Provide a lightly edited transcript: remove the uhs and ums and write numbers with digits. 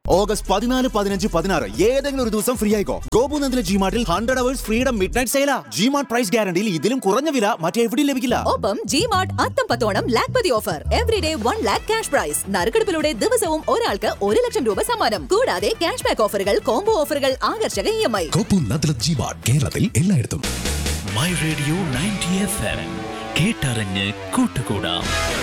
August 14, 15, 16 ഏതെങ്കിലും ഒരു ദിവസം ഫ്രീ ആയിക്കോ. ഗോപുനന്ദിലെ ജിമാർട്ടിൽ 100 hours freedom mid night സെയിലാ. G-Mart price ഗ്യാരണ്ടിയിൽ ഇതിലും കുറഞ്ഞ വില മറ്റെവിടെയും ലഭിക്കില്ല. ഒപ്പം ജിമാർട്ട് അത്തം പത്തോണം Lakhpati offer. Everyday 1 lakh cash prize. നറുക്കെടുപ്പിലൂടെ ദിവസവും ഒരാൾക്ക് 1 ലക്ഷം രൂപ സമ്മാനം. കൂടാതെ ക്യാഷ് ബാക്ക് ഓഫറുകൾ, കോംബോ ഓഫറുകൾ, ആകർഷക EMI. ഗോപുനന്ദിലെ ജിമാർട്ട് കേരളത്തിൽ എല്ലായിടത്തും. മൈ റേഡിയോ 90 FM കേട്ടറിഞ്ഞ് കൂട്ടുകൂടാം.